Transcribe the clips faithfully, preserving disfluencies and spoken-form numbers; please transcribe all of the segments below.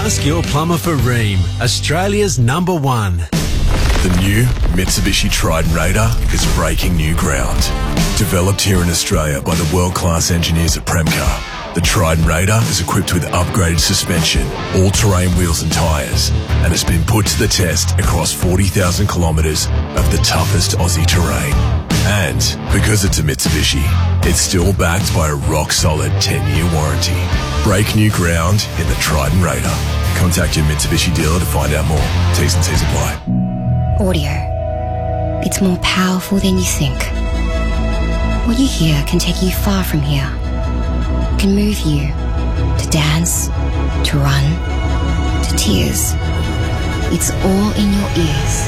Ask your plumber for Rheem, Australia's number one. The new Mitsubishi Triton Raider is breaking new ground. Developed here in Australia by the world-class engineers at Premcar, the Triton Raider is equipped with upgraded suspension, all-terrain wheels and tyres, and has been put to the test across forty thousand kilometres of the toughest Aussie terrain. And because it's a Mitsubishi, it's still backed by a rock-solid ten-year warranty. Break new ground in the Triton Raider. Contact your Mitsubishi dealer to find out more. T's and C's apply. Audio. It's more powerful than you think. What you hear can take you far from here. It can move you to dance, to run, to tears. It's all in your ears.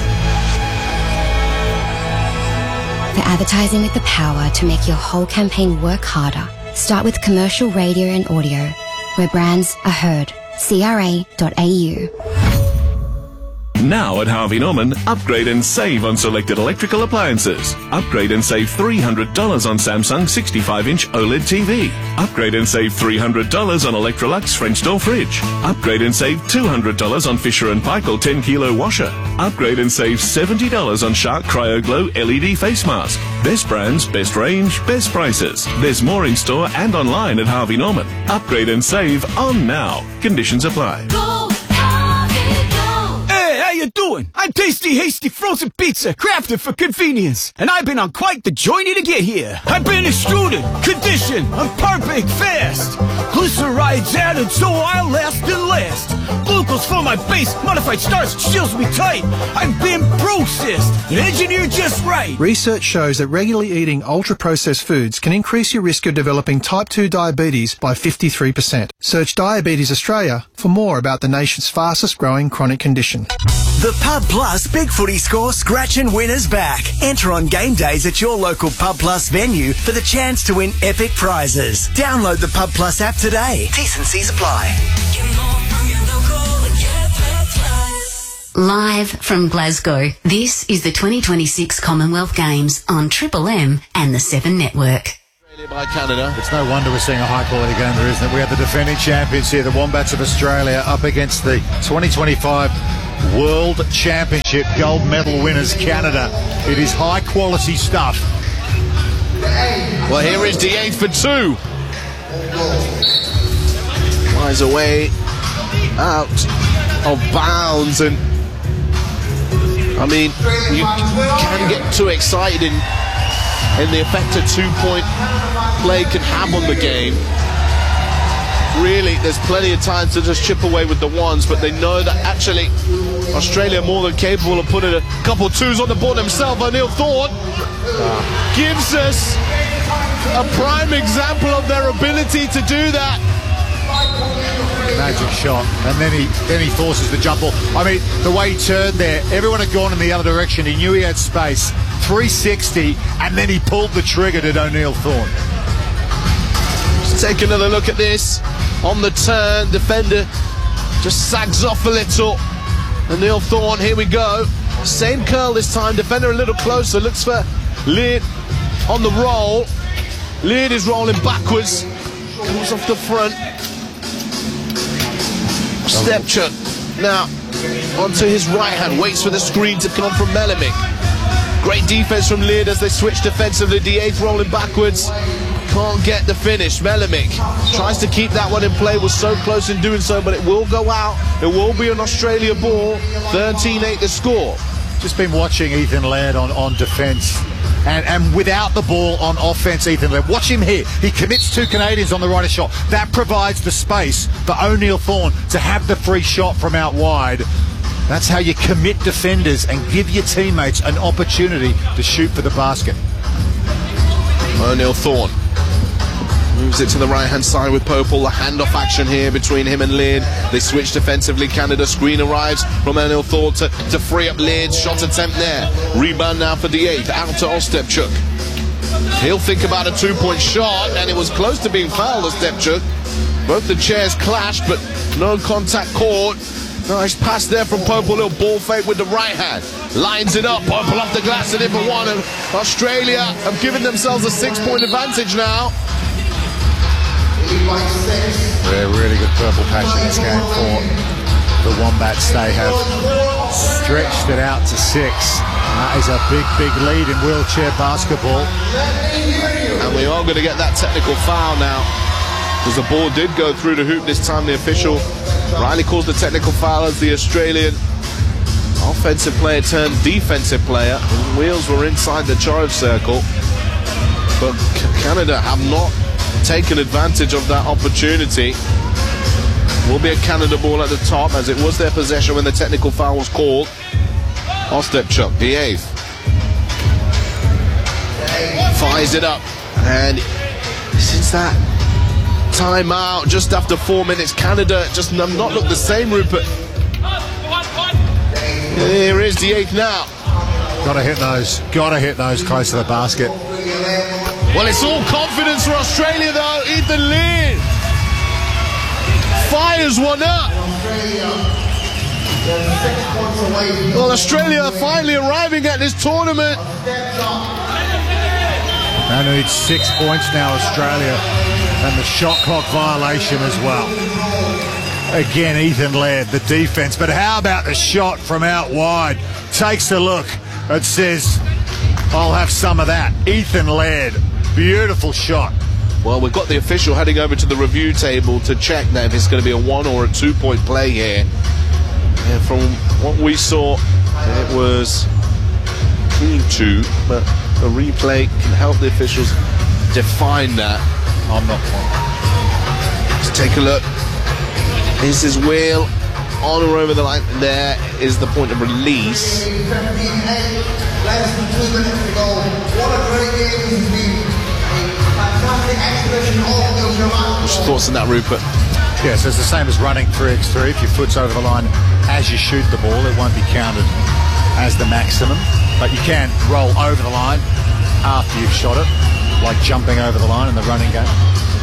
For advertising with the power to make your whole campaign work harder, start with commercial radio and audio, where brands are heard. C R A dot A U. Now at Harvey Norman, upgrade and save on selected electrical appliances. Upgrade and save three hundred dollars on Samsung sixty-five inch OLED T V. Upgrade and save three hundred dollars on Electrolux French door fridge. Upgrade and save two hundred dollars on Fisher and Paykel ten kilo washer. Upgrade and save seventy dollars on Shark CryoGlow L E D face mask. Best brands, best range, best prices. There's more in store and online at Harvey Norman. Upgrade and save on now. Conditions apply. Go, Harvey, go. Hey, how you doing? I'm Tasty Hasty Frozen Pizza, crafted for convenience. And I've been on quite the journey to get here. I've been extruded, conditioned, and perfect fast. Glycerides added so I'll last and last. Glucose for my base, modified starch chills me tight. I've been processed and engineered just right. Research shows that regularly eating ultra-processed foods can increase your risk of developing type two diabetes by fifty-three percent. Search Diabetes Australia for more about the nation's fastest growing chronic condition. The Pub Plus Big Footy Score Scratch and Winner's back. Enter on game days at your local Pub Plus venue for the chance to win epic prizes. Download the Pub Plus app today. T's and C's apply. Live from Glasgow, this is the twenty twenty-six Commonwealth Games on Triple M and the Seven Network. By Canada. It's no wonder we're seeing a high-quality game there, isn't it? We have the defending champions here, the Wombats of Australia, up against the twenty twenty-five World Championship gold medal winners, Canada. It is high-quality stuff. Well, here is D eight for two. Flies away, out of bounds, and I mean, you can get too excited in, in the effect a two-point play can have on the game. Really, there's plenty of time to just chip away with the ones, but they know that actually Australia are more than capable of putting a couple twos on the board themselves. O'Neill Thorne uh, gives us a prime example of their ability to do that. Magic shot, and then he then he forces the jump ball. I mean, the way he turned there, everyone had gone in the other direction. He knew he had space. three sixty, and then he pulled the trigger to O'Neill Thorne. Let's take another look at this. On the turn, defender just sags off a little. O'Neill Thorne, here we go. Same curl this time, defender a little closer, looks for Leard on the roll. Leard is rolling backwards, comes off the front. Stepchuk now onto his right hand, waits for the screen to come from Melimic. Great defense from Leard as they switch defensively. D eight rolling backwards, can't get the finish. Melimic tries to keep that one in play, was so close in doing so, but it will go out. It will be an Australia ball. thirteen eight the score. Just been watching Ethan Laird on, on defence. And, and without the ball on offence, Ethan Laird. Watch him here. He commits two Canadians on the right shot. That provides the space for O'Neill Thorne to have the free shot from out wide. That's how you commit defenders and give your teammates an opportunity to shoot for the basket. O'Neill Thorne moves it to the right-hand side with Popel. The handoff action here between him and Leard. They switch defensively. Canada screen arrives from O'Neill Thorne to, to free up Leard's shot attempt there. Rebound now for D eight. Out to Ostepchuk. He'll think about a two-point shot, and it was close to being fouled, Ostepchuk. Both the chairs clashed, but no contact caught. Nice pass there from Popel. Little ball fake with the right hand. Lines it up. Popel off the glass and in for one. And Australia have given themselves a six-point advantage now. Yeah, really good purple patch in this game for the Wombats. They have stretched it out to six. That is a big, big lead in wheelchair basketball. And we are going to get that technical foul now, because the ball did go through the hoop this time. The official rightly calls the technical foul as the Australian offensive player turned defensive player. The wheels were inside the charge circle, but Canada have not taken advantage of that opportunity. Will be a Canada ball at the top, as it was their possession when the technical foul was called. Ostepchuk, the eighth, fires it up, and since that timeout just after four minutes, Canada just have not looked the same, Rupert. Here is the eighth now. Gotta hit those, gotta hit those close to the basket. Well, it's all confidence for Australia though. Ethan Lear fires one up. Well, Australia are finally arriving at this tournament. They need six points now, Australia, and the shot clock violation as well. Again, Ethan Laird, the defense, but how about the shot from out wide? Takes a look and says, I'll have some of that. Ethan Laird, beautiful shot. Well, we've got the official heading over to the review table to check now if it's going to be a one or a two point play here. And from what we saw, it was clean two, but the replay can help the officials define that. I'm not one. Let's take a look. This is Wheel on or over the line. There is the point of release. Less than two minutes to go. What a great game this has been. A fantastic exhibition of Wheelchair basketball. What's your thoughts on that, Rupert? Yes, it's the same as running three by three. If your foot's over the line as you shoot the ball, it won't be counted as the maximum. But you can roll over the line after you've shot it, like jumping over the line in the running game.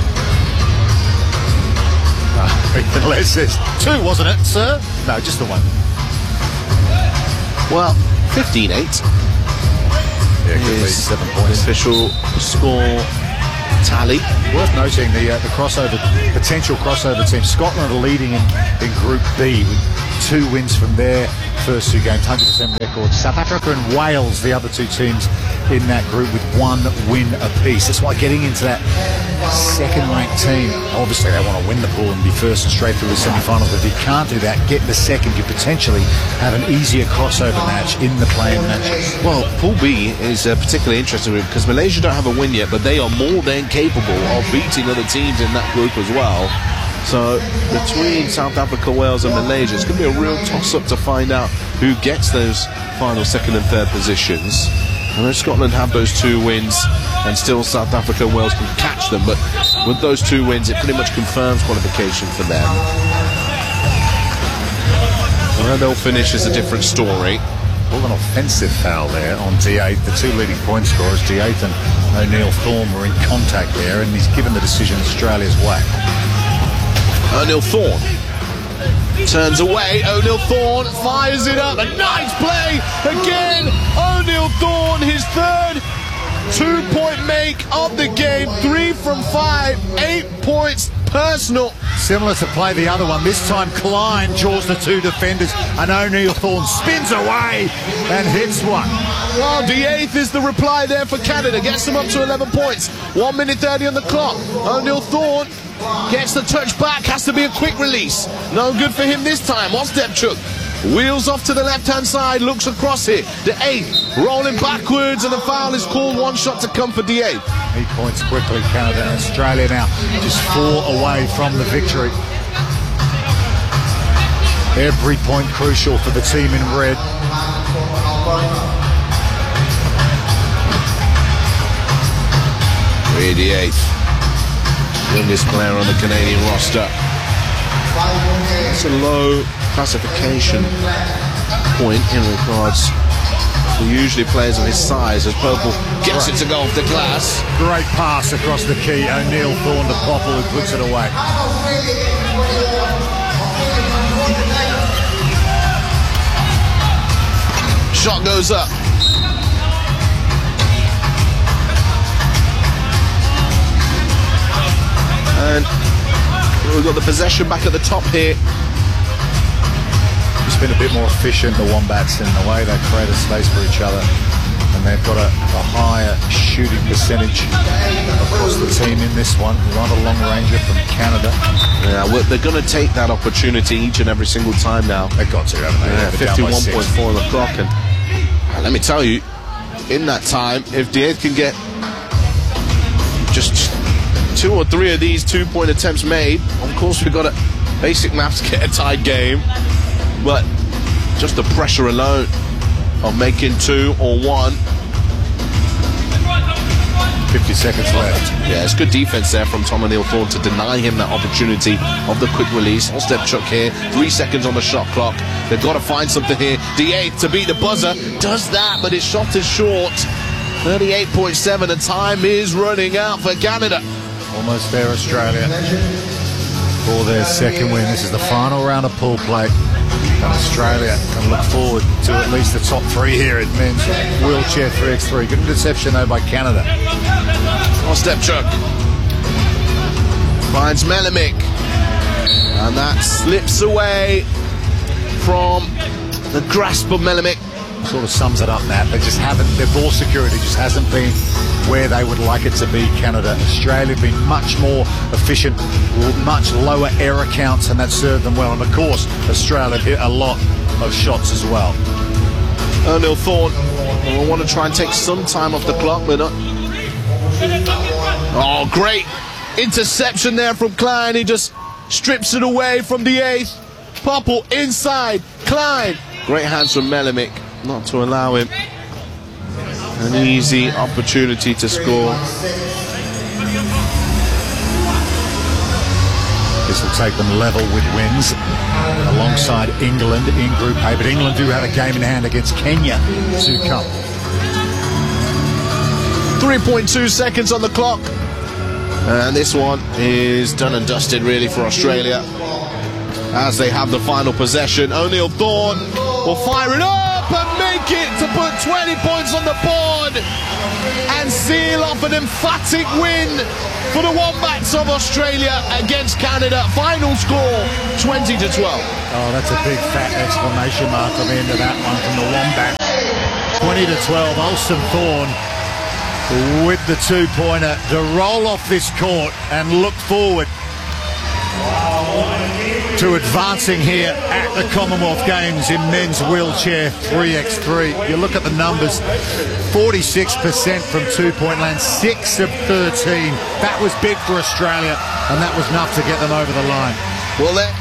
Uh, Les says two, wasn't it, sir? No, just the one. Well, fifteen eight. Yeah, could be seven points. Official score tally. Worth noting the uh, the crossover, potential crossover team. Scotland are leading in, in Group B with two wins from their first two games, one hundred percent record. South Africa and Wales, the other two teams in that group, with one win apiece. That's why getting into that second-ranked team, obviously they want to win the pool and be first and straight through the semi-finals. But if you can't do that, get the second, you potentially have an easier crossover match in the play-in matches. Well, Pool B is uh, particularly interesting because Malaysia don't have a win yet, but they are more than capable of beating other teams in that group as well. So between South Africa, Wales and Malaysia, it's going to be a real toss-up to find out who gets those final second and third positions. I know Scotland have those two wins, and still South Africa and Wales can catch them, but with those two wins it pretty much confirms qualification for them. Where they'll finish is a different story. Well, an offensive foul there on D eight. The two leading point scorers, D eight and O'Neill Thorne, were in contact there, and he's given the decision Australia's way. O'Neill Thorne turns away. O'Neill Thorne fires it up. A nice play again. O'Neill Thorne, his third two-point make of the game. Three from five. Eight points personal. Similar to play the other one. This time Klein draws the two defenders, and O'Neill Thorne spins away and hits one. Well, the eighth is the reply there for Canada. Gets them up to eleven points. One minute thirty on the clock. O'Neill Thorne gets the touch back. Has to be a quick release. No good for him this time. Ostepchuk wheels off to the left-hand side. Looks across it. The eighth rolling backwards, and the foul is called. One shot to come for D eight. Eight points quickly. Canada and Australia now just four away from the victory. Every point crucial for the team in red. We're the eighth. Youngest player on the Canadian roster. It's a low classification point in regards to usually players of his size, as Purple gets it to go off the glass. Great pass across the key. O'Neill Thorne to Popple, who puts it away. Shot goes up. And we've got the possession back at the top here. just been a bit more efficient, the Wombats, in the way they create a space for each other. And they've got a, a higher shooting percentage across the team in this one. Not a long ranger from Canada. Yeah, well, they're going to take that opportunity each and every single time now. They've got to, haven't they? Yeah, fifty-one point four on the clock. And uh, let me tell you, in that time, if the Eighth can get just two or three of these two-point attempts made, of course we've got a basic maths get a tied game. But just the pressure alone of making two or one. fifty seconds left. Yeah, it's good defense there from Tom O'Neill Thorne to deny him that opportunity of the quick release. I'll step Chuck here. Three seconds on the shot clock. They've got to find something here. The Eighth to beat the buzzer. Does that, but his shot is short. thirty-eight point seven. The time is running out for Canada. Almost there, Australia, for their second win. This is the final round of pool play. And Australia can look forward to at least the top three here in men's wheelchair three by three. Good interception though by Canada. On step Chuck. Finds Melimick. And that slips away from the grasp of Melimick. Sort of sums it up, Matt. They just haven't, their ball security just hasn't been where they would like it to be, Canada. Australia have been much more efficient, much lower error counts, and that served them well. And of course, Australia hit a lot of shots as well. O'Neill Thorne will want to try and take some time off the clock, but not. Oh, great interception there from Klein. He just strips it away from the Eighth. Popple inside. Klein. Great hands from Melimick, not to allow him an easy opportunity to score. This will take them level with wins alongside England in Group A, but England do have a game in hand against Kenya to come. three point two seconds on the clock, and this one is done and dusted really for Australia as they have the final possession. O'Neill Thorne will fire it up and make it to put twenty points on the board and seal off an emphatic win for the Wombats of Australia against Canada. Final score twenty to twelve. Oh, that's a big fat exclamation mark on the end of that one from the Wombats. twenty to twelve. Ulston Thorne with the two-pointer to roll off this court and look forward to advancing here at the Commonwealth Games in men's wheelchair three by three. You look at the numbers, forty-six percent from two-point land, six of thirteen. That was big for Australia, and that was enough to get them over the line. Well, there.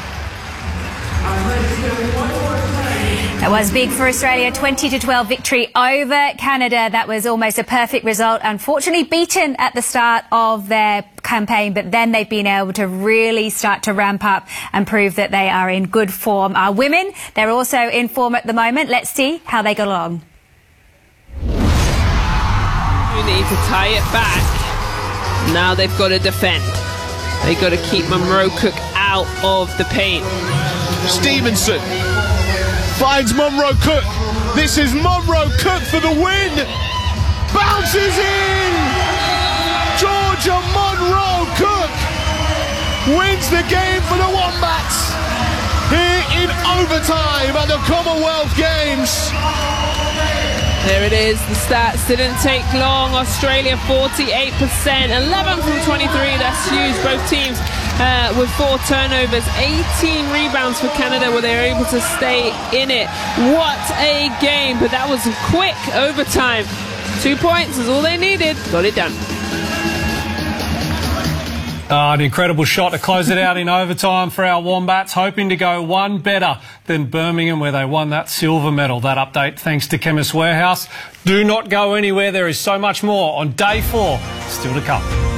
That was big for Australia, twenty to twelve victory over Canada. That was almost a perfect result. Unfortunately beaten at the start of their campaign, but then they've been able to really start to ramp up and prove that they are in good form. Our women, they're also in form at the moment. Let's see how they got along. You need to tie it back. Now they've got to defend. They've got to keep Monroe Cook out of the paint. Stevenson finds Monroe Cook. This is Monroe Cook for the win. Bounces in. Georgia Monroe Cook wins the game for the Wombats here in overtime at the Commonwealth Games. There it is, the stats didn't take long. Australia forty-eight percent, eleven from twenty-three, that's huge. Both teams uh, with four turnovers, eighteen rebounds for Canada where they were able to stay in it. What a game, but that was quick overtime. Two points is all they needed, got it done. Uh, an incredible shot to close it out in overtime for our Wombats, hoping to go one better than Birmingham where they won that silver medal. That update thanks to Chemist Warehouse. Do not go anywhere, there is so much more on day four still to come.